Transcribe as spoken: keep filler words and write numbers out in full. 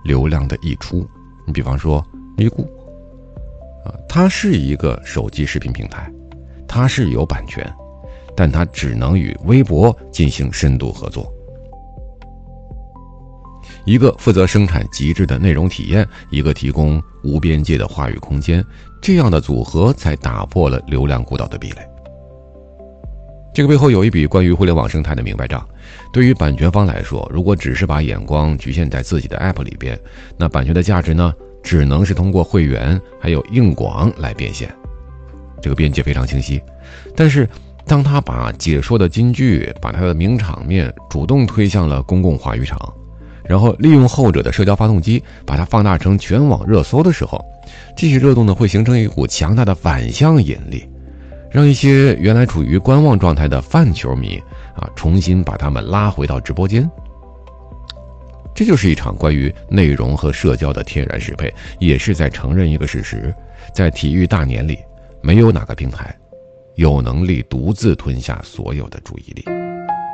流量的溢出。你比方说咪咕啊，它是一个手机视频平台，它是有版权，但它只能与微博进行深度合作。一个负责生产极致的内容体验，一个提供无边界的话语空间，这样的组合才打破了流量孤岛的壁垒。这个背后有一笔关于互联网生态的明白账。对于版权方来说，如果只是把眼光局限在自己的 app 里边，那版权的价值呢，只能是通过会员还有硬广来变现，这个边界非常清晰。但是当他把解说的金句，把他的名场面主动推向了公共话语场，然后利用后者的社交发动机把它放大成全网热搜的时候，这些热动呢会形成一股强大的反向引力，让一些原来处于观望状态的泛球迷啊，重新把他们拉回到直播间。这就是一场关于内容和社交的天然适配，也是在承认一个事实，在体育大年里，没有哪个平台有能力独自吞下所有的注意力。